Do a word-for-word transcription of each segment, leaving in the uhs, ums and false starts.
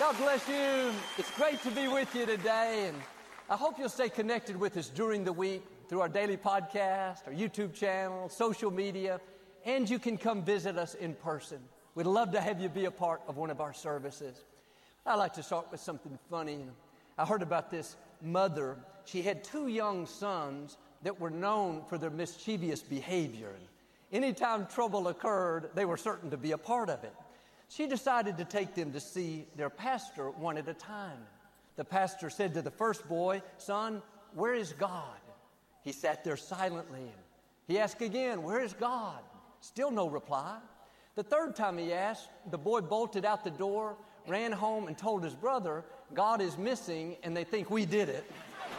God bless you. It's great to be with you today, and I hope you'll stay connected with us during the week through our daily podcast, our YouTube channel, social media, and you can come visit us in person. We'd love to have you be a part of one of our services. I like to start with something funny. I heard about this mother. She had two young sons that were known for their mischievous behavior. And anytime trouble occurred, they were certain to be a part of it. She decided to take them to see their pastor one at a time. The pastor said to the first boy, "Son, where is God?" He sat there silently. He asked again, "Where is God?" Still no reply. The third time he asked, the boy bolted out the door, ran home and told his brother, "God is missing and they think we did it."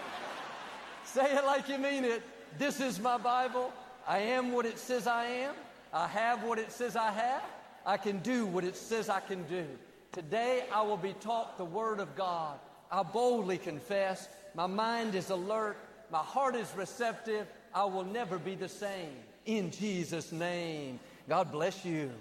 Say it like you mean it. This is my Bible. I am what it says I am. I have what it says I have. I can do what it says I can do. Today I will be taught the Word of God. I boldly confess. My mind is alert. My heart is receptive. I will never be the same. In Jesus' name. God bless you.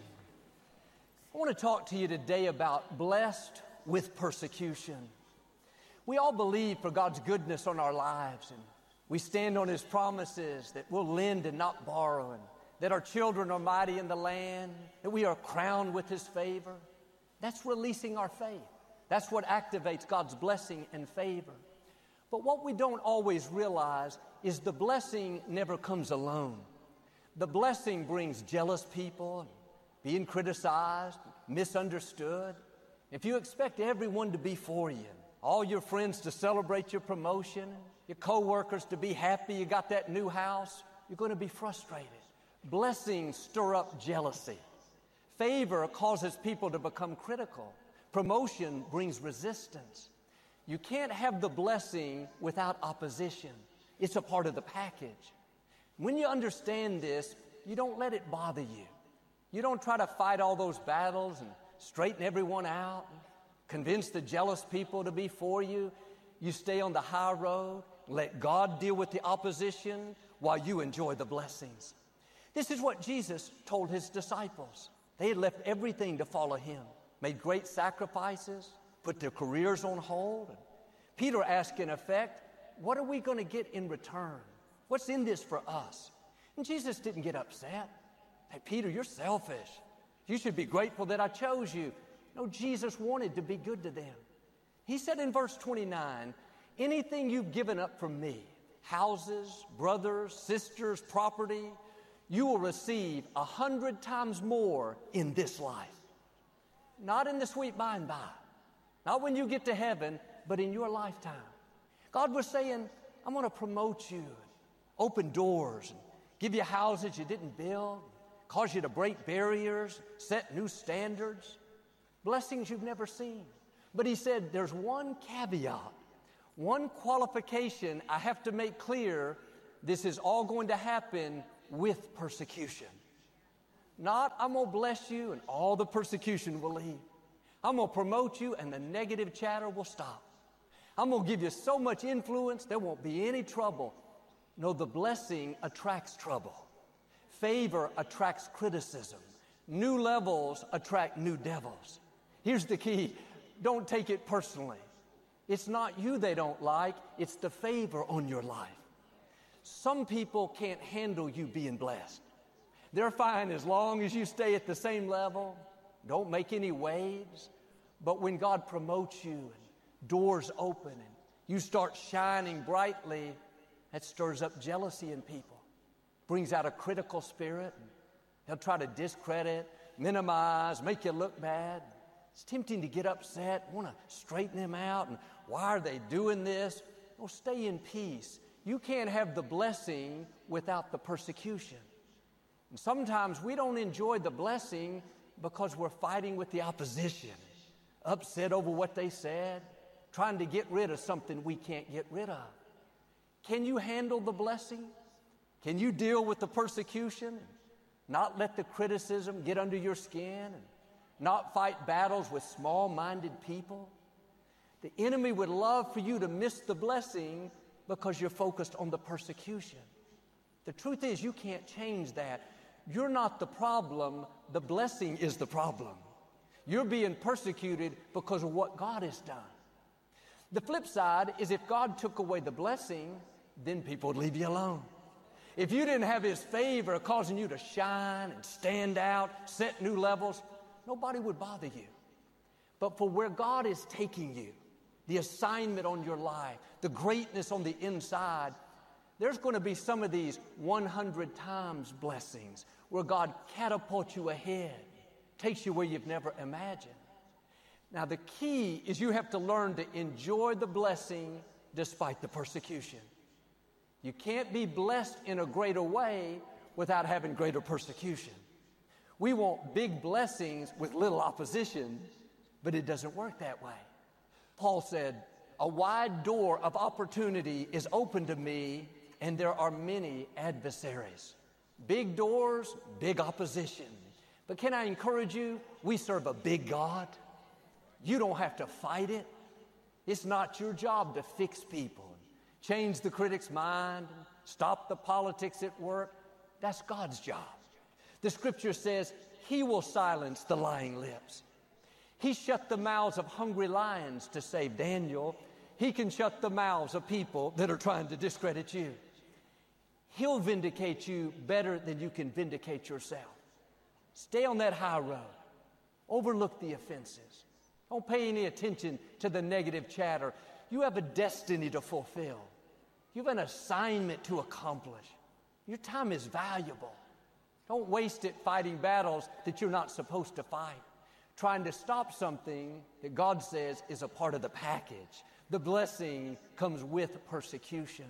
I want to talk to you today about blessed with persecution. We all believe for God's goodness on our lives, and we stand on His promises that we'll lend and not borrow, and that our children are mighty in the land, that we are crowned with His favor. That's releasing our faith. That's what activates God's blessing and favor. But what we don't always realize is the blessing never comes alone. The blessing brings jealous people, being criticized, misunderstood. If you expect everyone to be for you, all your friends to celebrate your promotion, your coworkers to be happy you got that new house, you're going to be frustrated. Blessings stir up jealousy. Favor causes people to become critical. Promotion brings resistance. You can't have the blessing without opposition. It's a part of the package. When you understand this, you don't let it bother you. You don't try to fight all those battles and straighten everyone out, and convince the jealous people to be for you. You stay on the high road, let God deal with the opposition while you enjoy the blessings. This is what Jesus told His disciples. They had left everything to follow Him, made great sacrifices, put their careers on hold. And Peter asked in effect, "What are we going to get in return? What's in this for us?" And Jesus didn't get upset. "Hey, Peter, you're selfish. You should be grateful that I chose you." No, Jesus wanted to be good to them. He said in verse twenty-nine, "Anything you've given up from me, houses, brothers, sisters, property, you will receive a hundred times more in this life." Not in the sweet by and by. Not when you get to heaven, but in your lifetime. God was saying, "I'm going to promote you, open doors, and give you houses you didn't build, cause you to break barriers, set new standards, blessings you've never seen." But He said, there's one caveat, one qualification I have to make clear. This is all going to happen with persecution. Not, "I'm going to bless you and all the persecution will leave. I'm going to promote you and the negative chatter will stop. I'm going to give you so much influence there won't be any trouble." No, the blessing attracts trouble. Favor attracts criticism. New levels attract new devils. Here's the key. Don't take it personally. It's not you they don't like. It's the favor on your life. Some people can't handle you being blessed. They're fine as long as you stay at the same level. Don't make any waves. But when God promotes you and doors open and you start shining brightly, that stirs up jealousy in people. Brings out a critical spirit. They'll try to discredit, minimize, make you look bad. It's tempting to get upset, want to straighten them out. And why are they doing this? Well, stay in peace. You can't have the blessing without the persecution. And sometimes we don't enjoy the blessing because we're fighting with the opposition, upset over what they said, trying to get rid of something we can't get rid of. Can you handle the blessing? Can you deal with the persecution? Not let the criticism get under your skin and not fight battles with small-minded people? The enemy would love for you to miss the blessing because you're focused on the persecution. The truth is, you can't change that. You're not the problem. The blessing is the problem. You're being persecuted because of what God has done. The flip side is if God took away the blessing, then people would leave you alone. If you didn't have His favor causing you to shine and stand out, set new levels, nobody would bother you. But for where God is taking you, the assignment on your life, the greatness on the inside, there's going to be some of these one hundred times blessings where God catapults you ahead, takes you where you've never imagined. Now, the key is you have to learn to enjoy the blessing despite the persecution. You can't be blessed in a greater way without having greater persecution. We want big blessings with little opposition, but it doesn't work that way. Paul said, a wide door of opportunity is open to me, and there are many adversaries. Big doors, big opposition. But can I encourage you, we serve a big God. You don't have to fight it. It's not your job to fix people, change the critic's mind, stop the politics at work. That's God's job. The scripture says He will silence the lying lips. He shut the mouths of hungry lions to save Daniel. He can shut the mouths of people that are trying to discredit you. He'll vindicate you better than you can vindicate yourself. Stay on that high road. Overlook the offenses. Don't pay any attention to the negative chatter. You have a destiny to fulfill. You have an assignment to accomplish. Your time is valuable. Don't waste it fighting battles that you're not supposed to fight, trying to stop something that God says is a part of the package. The blessing comes with persecution.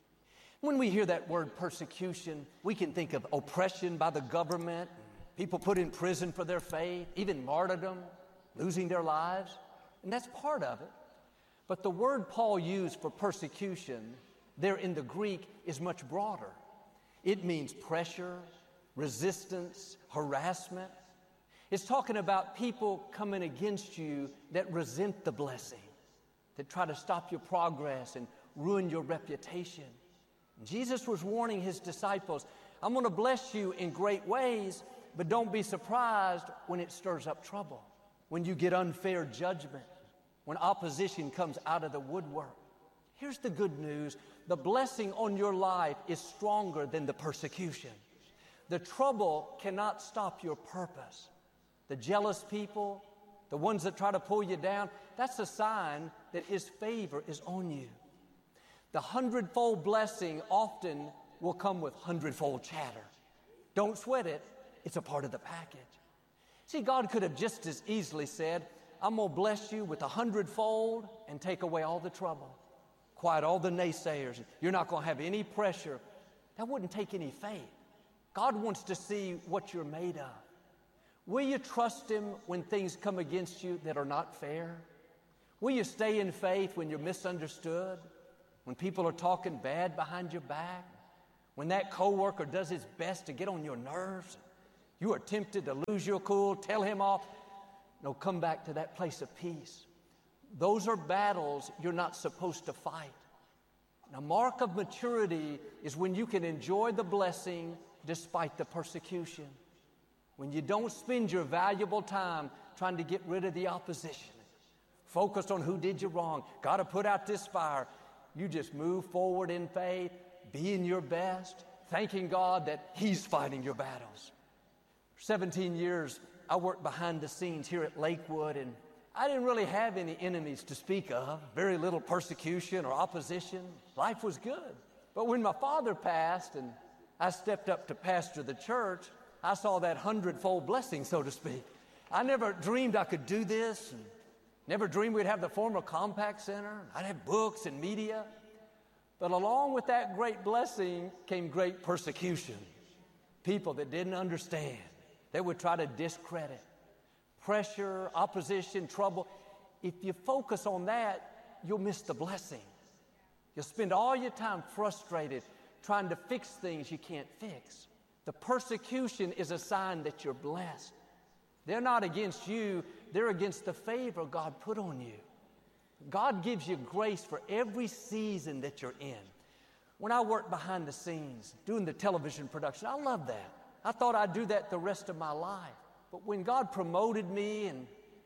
When we hear that word persecution, we can think of oppression by the government, people put in prison for their faith, even martyrdom, losing their lives, and that's part of it. But the word Paul used for persecution there in the Greek is much broader. It means pressure, resistance, harassment. It's talking about people coming against you that resent the blessing, that try to stop your progress and ruin your reputation. Jesus was warning His disciples, I'm going to bless you in great ways, but don't be surprised when it stirs up trouble, when you get unfair judgment, when opposition comes out of the woodwork. Here's the good news. The blessing on your life is stronger than the persecution. The trouble cannot stop your purpose. The jealous people, the ones that try to pull you down, that's a sign that His favor is on you. The hundredfold blessing often will come with hundredfold chatter. Don't sweat it. It's a part of the package. See, God could have just as easily said, I'm going to bless you with a hundredfold and take away all the trouble. Quiet all the naysayers. You're not going to have any pressure. That wouldn't take any faith. God wants to see what you're made of. Will you trust Him when things come against you that are not fair? Will you stay in faith when you're misunderstood? When people are talking bad behind your back? When that coworker does his best to get on your nerves? You are tempted to lose your cool, tell him off. No, come back to that place of peace. Those are battles you're not supposed to fight. A mark of maturity is when you can enjoy the blessing despite the persecution. When you don't spend your valuable time trying to get rid of the opposition, focused on who did you wrong, got to put out this fire. You just move forward in faith, being your best, thanking God that He's fighting your battles. For seventeen years, I worked behind the scenes here at Lakewood, and I didn't really have any enemies to speak of, very little persecution or opposition. Life was good. But when my father passed and I stepped up to pastor the church, I saw that hundredfold blessing, so to speak. I never dreamed I could do this, and never dreamed we'd have the former Compaq Center. I'd have books and media. But along with that great blessing came great persecution. People that didn't understand. They would try to discredit. Pressure, opposition, trouble. If you focus on that, you'll miss the blessing. You'll spend all your time frustrated trying to fix things you can't fix. The persecution is a sign that you're blessed. They're not against you. They're against the favor God put on you. God gives you grace for every season that you're in. When I worked behind the scenes, doing the television production, I loved that. I thought I'd do that the rest of my life. But when God promoted me and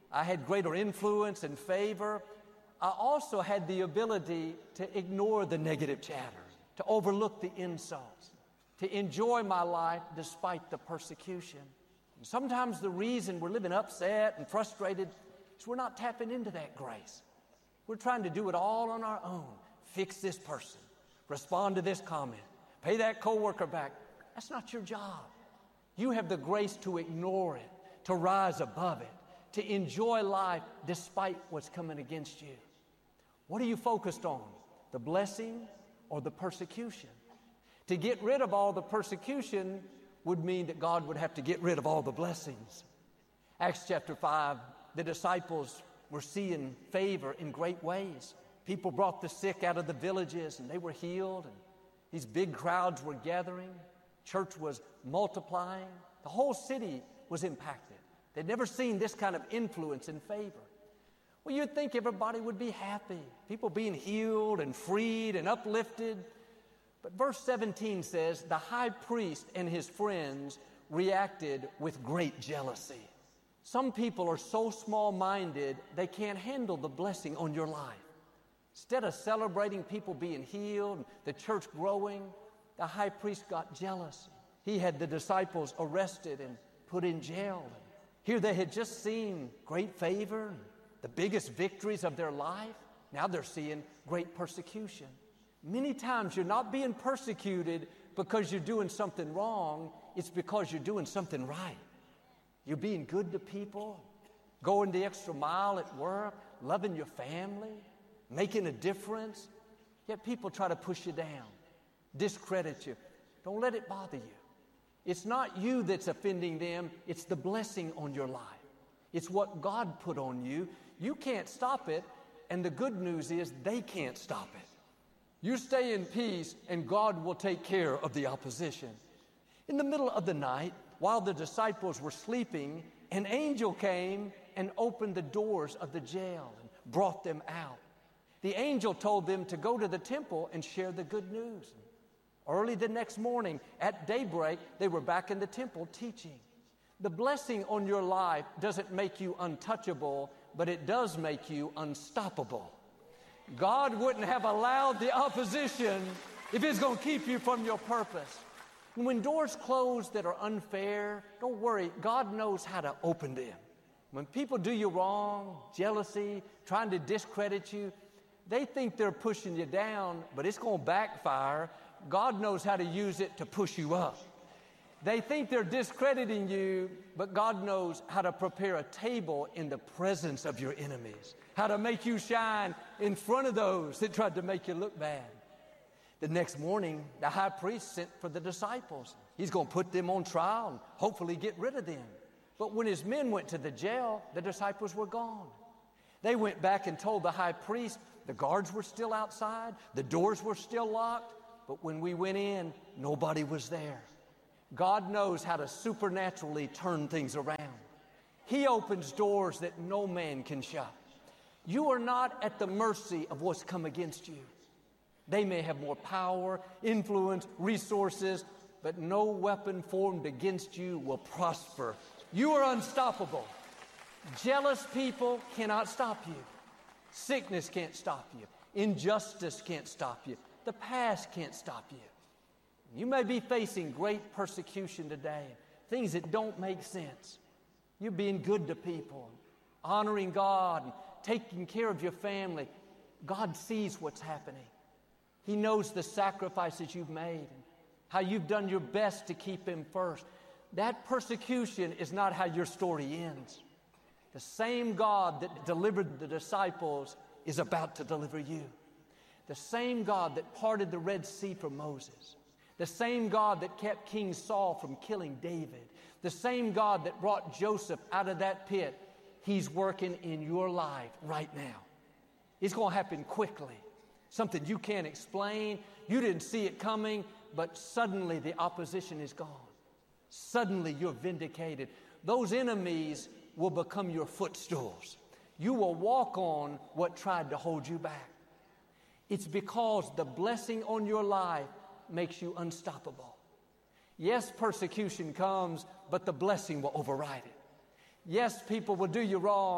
I had greater influence and favor, I also had the ability to ignore the negative chatter, to overlook the insults, to enjoy my life despite the persecution. And sometimes the reason we're living upset and frustrated is we're not tapping into that grace. We're trying to do it all on our own. Fix this person, respond to this comment, pay that coworker back. That's not your job. You have the grace to ignore it, to rise above it, to enjoy life despite what's coming against you. What are you focused on? The blessing or the persecution? To get rid of all the persecution would mean that God would have to get rid of all the blessings. Acts chapter five, the disciples were seeing favor in great ways. People brought the sick out of the villages and they were healed, and these big crowds were gathering. Church was multiplying. The whole city was impacted. They'd never seen this kind of influence and favor. Well, you'd think everybody would be happy, people being healed and freed and uplifted. But verse seventeen says, the high priest and his friends reacted with great jealousy. Some people are so small-minded, they can't handle the blessing on your life. Instead of celebrating people being healed, the church growing, the high priest got jealous. He had the disciples arrested and put in jail. Here they had just seen great favor, the biggest victories of their life. Now they're seeing great persecution. Many times you're not being persecuted because you're doing something wrong. It's because you're doing something right. You're being good to people, going the extra mile at work, loving your family, making a difference. Yet people try to push you down, discredit you. Don't let it bother you. It's not you that's offending them. It's the blessing on your life. It's what God put on you. You can't stop it, and the good news is they can't stop it. You stay in peace, and God will take care of the opposition. In the middle of the night, while the disciples were sleeping, an angel came and opened the doors of the jail and brought them out. The angel told them to go to the temple and share the good news. Early the next morning, at daybreak, they were back in the temple teaching. The blessing on your life doesn't make you untouchable, but it does make you unstoppable. God wouldn't have allowed the opposition if it's going to keep you from your purpose. And when doors close that are unfair, don't worry, God knows how to open them. When people do you wrong, jealousy, trying to discredit you, they think they're pushing you down, but it's going to backfire. God knows how to use it to push you up. They think they're discrediting you, but God knows how to prepare a table in the presence of your enemies, how to make you shine in front of those that tried to make you look bad. The next morning, the high priest sent for the disciples. He's going to put them on trial and hopefully get rid of them. But when his men went to the jail, the disciples were gone. They went back and told the high priest the guards were still outside, the doors were still locked, but when we went in, nobody was there. God knows how to supernaturally turn things around. He opens doors that no man can shut. You are not at the mercy of what's come against you. They may have more power, influence, resources, but no weapon formed against you will prosper. You are unstoppable. Jealous people cannot stop you. Sickness can't stop you. Injustice can't stop you. The past can't stop you. You may be facing great persecution today, things that don't make sense. You're being good to people, honoring God, and taking care of your family. God sees what's happening. He knows the sacrifices you've made and how you've done your best to keep Him first. That persecution is not how your story ends. The same God that delivered the disciples is about to deliver you. The same God that parted the Red Sea for Moses. The same God that kept King Saul from killing David. The same God that brought Joseph out of that pit. He's working in your life right now. It's going to happen quickly. Something you can't explain. You didn't see it coming, but suddenly the opposition is gone. Suddenly you're vindicated. Those enemies will become your footstools. You will walk on what tried to hold you back. It's because the blessing on your life makes you unstoppable. Yes, persecution comes, but the blessing will override it. Yes, people will do you wrong,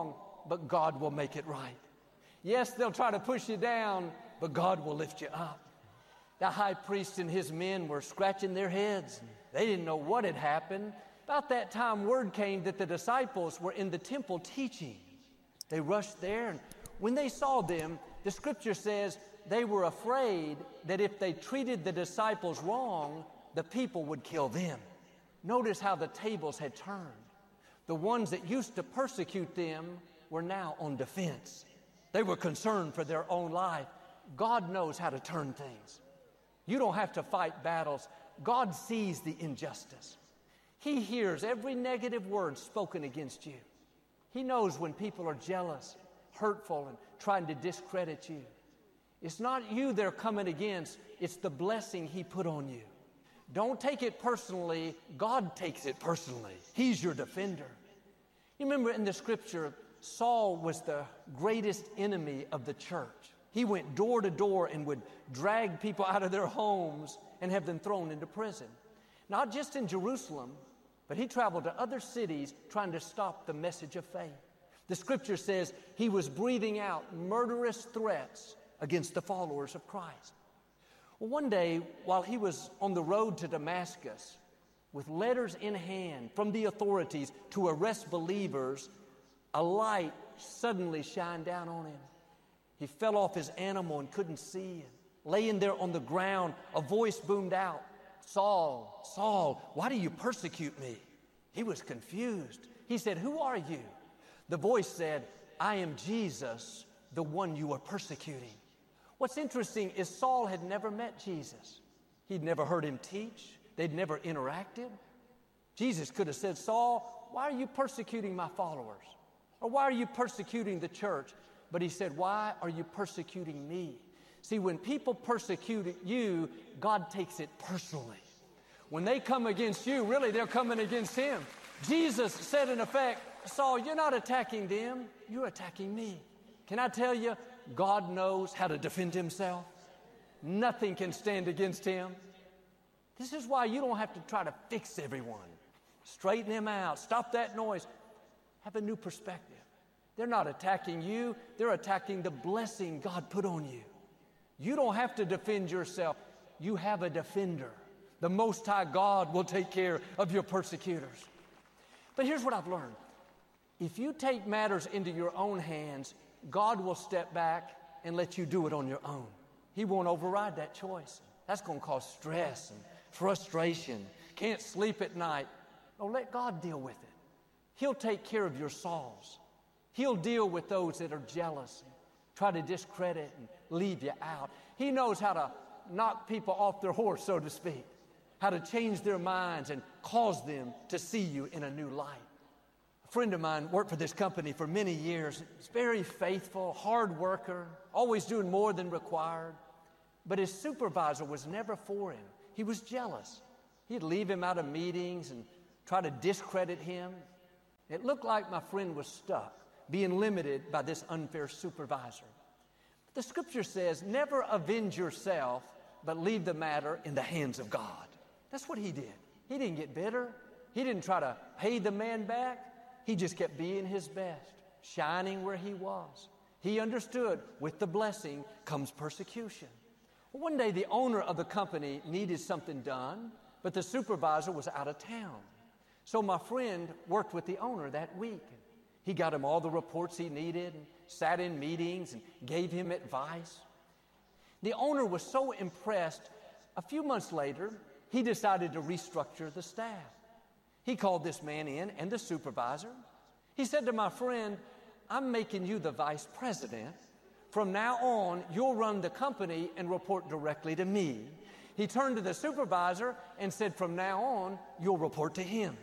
but God will make it right. Yes, they'll try to push you down, but God will lift you up. The high priest and his men were scratching their heads. They didn't know what had happened. About that time, word came that the disciples were in the temple teaching. They rushed there, and when they saw them, the scripture says they were afraid that if they treated the disciples wrong, the people would kill them. Notice how the tables had turned. The ones that used to persecute them were now on defense. They were concerned for their own life. God knows how to turn things. You don't have to fight battles. God sees the injustice. He hears every negative word spoken against you. He knows when people are jealous, hurtful, and trying to discredit you. It's not you they're coming against. It's the blessing He put on you. Don't take it personally. God takes it personally. He's your defender. You remember in the scripture, Saul was the greatest enemy of the church. He went door to door and would drag people out of their homes and have them thrown into prison. Not just in Jerusalem, but he traveled to other cities trying to stop the message of faith. The scripture says he was breathing out murderous threats against the followers of Christ. Well, one day, while he was on the road to Damascus, with letters in hand from the authorities to arrest believers, a light suddenly shined down on him. He fell off his animal and couldn't see. And laying there on the ground, a voice boomed out, "Saul, Saul, why do you persecute me?" He was confused. He said, "Who are you?" The voice said, "I am Jesus, the one you are persecuting." What's interesting is Saul had never met Jesus. He'd never heard him teach. They'd never interacted. Jesus could have said, "Saul, why are you persecuting my followers? Or why are you persecuting the church?" But he said, "Why are you persecuting me?" See, when people persecute you, God takes it personally. When they come against you, really, they're coming against Him. Jesus said, in effect, "Saul, you're not attacking them. You're attacking me." Can I tell you, God knows how to defend Himself. Nothing can stand against Him. This is why you don't have to try to fix everyone. Straighten them out. Stop that noise. Have a new perspective. They're not attacking you. They're attacking the blessing God put on you. You don't have to defend yourself. You have a defender. The Most High God will take care of your persecutors. But here's what I've learned. If you take matters into your own hands, God will step back and let you do it on your own. He won't override that choice. That's going to cause stress and frustration. Can't sleep at night. No, let God deal with it. He'll take care of your Sauls. He'll deal with those that are jealous and try to discredit and leave you out. He knows how to knock people off their horse, so to speak, how to change their minds and cause them to see you in a new light. A friend of mine worked for this company for many years. He's very faithful, hard worker, always doing more than required. But his supervisor was never for him. He was jealous. He'd leave him out of meetings and try to discredit him. It looked like my friend was stuck, being limited by this unfair supervisor. The scripture says, never avenge yourself, but leave the matter in the hands of God. That's what he did. He didn't get bitter. He didn't try to pay the man back. He just kept being his best, shining where he was. He understood with the blessing comes persecution. Well, one day the owner of the company needed something done, but the supervisor was out of town. So my friend worked with the owner that week. He got him all the reports he needed and sat in meetings and gave him advice. The owner was so impressed, a few months later, he decided to restructure the staff. He called this man in and the supervisor. He said to my friend, "I'm making you the vice president. From now on, you'll run the company and report directly to me." He turned to the supervisor and said, "From now on, you'll report to him."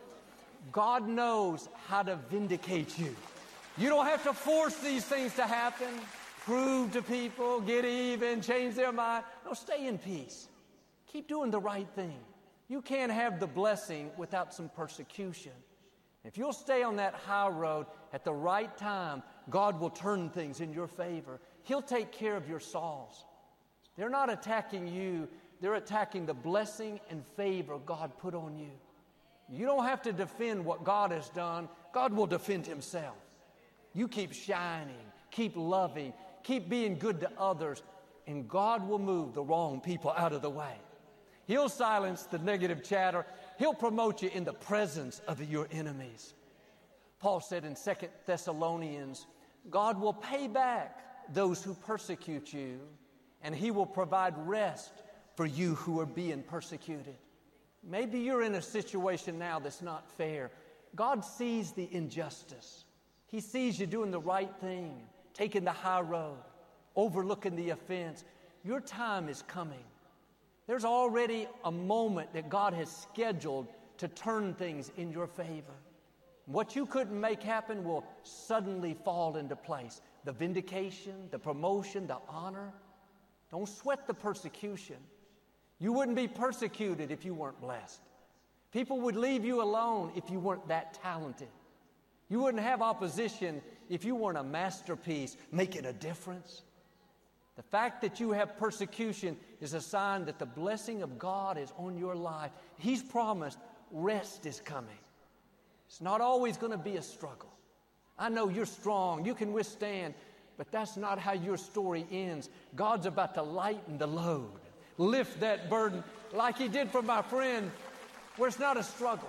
God knows how to vindicate you. You don't have to force these things to happen, prove to people, get even, change their mind. No, stay in peace. Keep doing the right thing. You can't have the blessing without some persecution. If you'll stay on that high road at the right time, God will turn things in your favor. He'll take care of your Sauls. They're not attacking you. They're attacking the blessing and favor God put on you. You don't have to defend what God has done. God will defend Himself. You keep shining, keep loving, keep being good to others, and God will move the wrong people out of the way. He'll silence the negative chatter. He'll promote you in the presence of your enemies. Paul said in Second Thessalonians, God will pay back those who persecute you, and He will provide rest for you who are being persecuted. Maybe you're in a situation now that's not fair. God sees the injustice. He sees you doing the right thing, taking the high road, overlooking the offense. Your time is coming. There's already a moment that God has scheduled to turn things in your favor. What you couldn't make happen will suddenly fall into place. The vindication, the promotion, the honor. Don't sweat the persecution. You wouldn't be persecuted if you weren't blessed. People would leave you alone if you weren't that talented. You wouldn't have opposition if you weren't a masterpiece making a difference. The fact that you have persecution is a sign that the blessing of God is on your life. He's promised rest is coming. It's not always going to be a struggle. I know you're strong, you can withstand, but that's not how your story ends. God's about to lighten the load, lift that burden like He did for my friend, where it's not a struggle.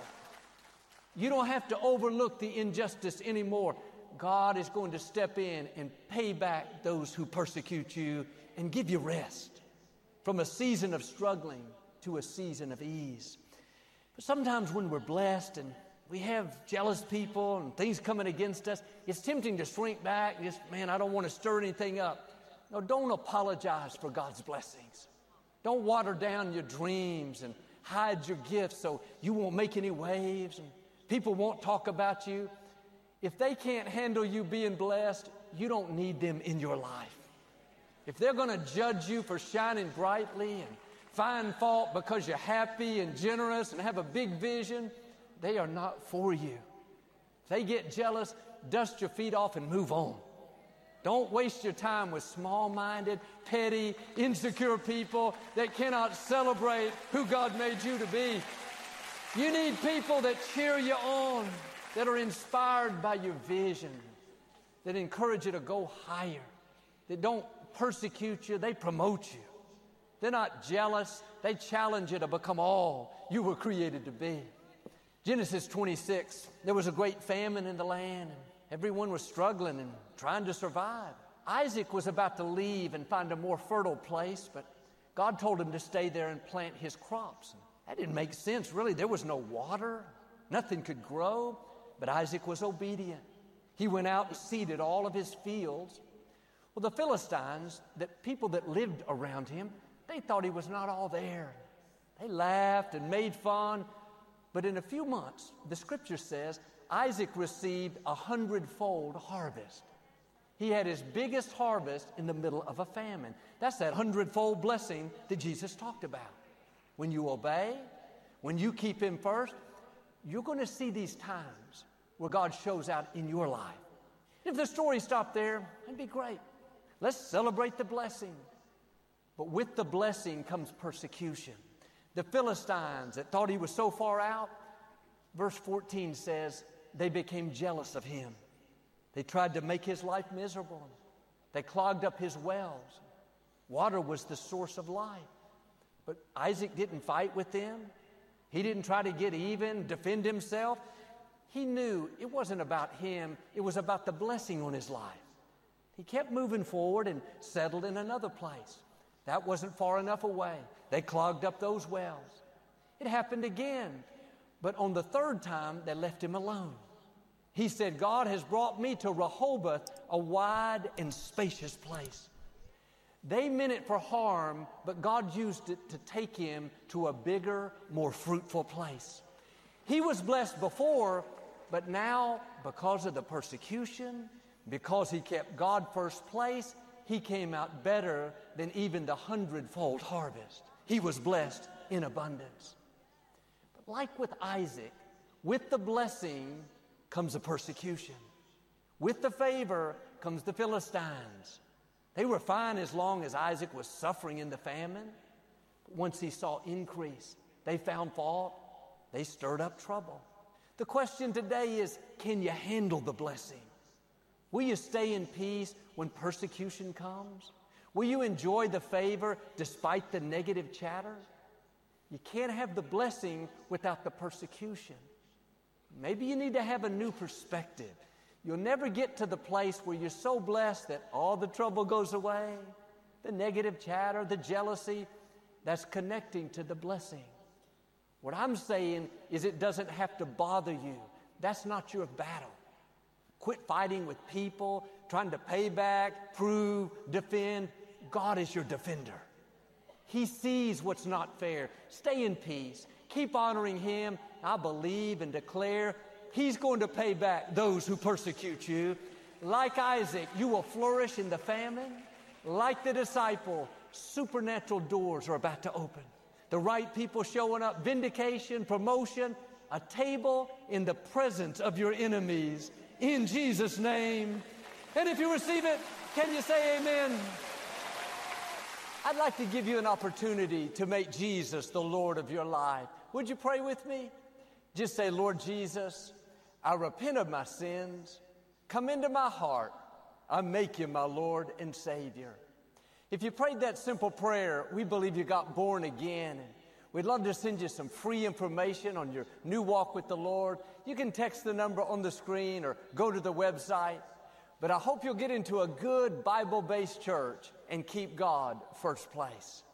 You don't have to overlook the injustice anymore. God is going to step in and pay back those who persecute you and give you rest from a season of struggling to a season of ease. But sometimes when we're blessed and we have jealous people and things coming against us, it's tempting to shrink back. Just, man, I don't want to stir anything up. No, don't apologize for God's blessings. Don't water down your dreams and hide your gifts so you won't make any waves and people won't talk about you. If they can't handle you being blessed, you don't need them in your life. If they're going to judge you for shining brightly and find fault because you're happy and generous and have a big vision, they are not for you. If they get jealous, dust your feet off and move on. Don't waste your time with small-minded, petty, insecure people that cannot celebrate who God made you to be. You need people that cheer you on, that are inspired by your vision, that encourage you to go higher, that don't persecute you, they promote you. They're not jealous, they challenge you to become all you were created to be. Genesis twenty-six, there was a great famine in the land, and everyone was struggling and trying to survive. Isaac was about to leave and find a more fertile place, but God told him to stay there and plant his crops. That didn't make sense, really. There was no water, nothing could grow. But Isaac was obedient. He went out and seeded all of his fields. Well, the Philistines, the people that lived around him, they thought he was not all there. They laughed and made fun. But in a few months, the scripture says, Isaac received a hundredfold harvest. He had his biggest harvest in the middle of a famine. That's that hundredfold blessing that Jesus talked about. When you obey, when you keep Him first, you're going to see these times where God shows out in your life. If the story stopped there, it'd be great. Let's celebrate the blessing. But with the blessing comes persecution. The Philistines that thought he was so far out, verse fourteen says, they became jealous of him. They tried to make his life miserable. They clogged up his wells. Water was the source of life. But Isaac didn't fight with them. He didn't try to get even, defend himself. He knew it wasn't about him. It was about the blessing on his life. He kept moving forward and settled in another place. That wasn't far enough away. They clogged up those wells. It happened again. But on the third time, they left him alone. He said, God has brought me to Rehoboth, a wide and spacious place. They meant it for harm, but God used it to take him to a bigger, more fruitful place. He was blessed before, but now, because of the persecution, because he kept God first place, he came out better than even the hundredfold harvest. He was blessed in abundance. But like with Isaac, with the blessing comes the persecution. With the favor comes the Philistines. They were fine as long as Isaac was suffering in the famine. But once he saw increase, they found fault. They stirred up trouble. The question today is, can you handle the blessing? Will you stay in peace when persecution comes? Will you enjoy the favor despite the negative chatter? You can't have the blessing without the persecution. Maybe you need to have a new perspective. You'll never get to the place where you're so blessed that all the trouble goes away, the negative chatter, the jealousy, that's connecting to the blessing. What I'm saying is it doesn't have to bother you. That's not your battle. Quit fighting with people, trying to pay back, prove, defend. God is your defender. He sees what's not fair. Stay in peace. Keep honoring Him. I believe and declare He's going to pay back those who persecute you. Like Isaac, you will flourish in the famine. Like the disciple, supernatural doors are about to open. The right people showing up, vindication, promotion, a table in the presence of your enemies. In Jesus' name. And if you receive it, can you say amen? I'd like to give you an opportunity to make Jesus the Lord of your life. Would you pray with me? Just say, Lord Jesus, I repent of my sins. Come into my heart. I make you my Lord and Savior. If you prayed that simple prayer, we believe you got born again. And we'd love to send you some free information on your new walk with the Lord. You can text the number on the screen or go to the website. But I hope you'll get into a good Bible-based church and keep God first place.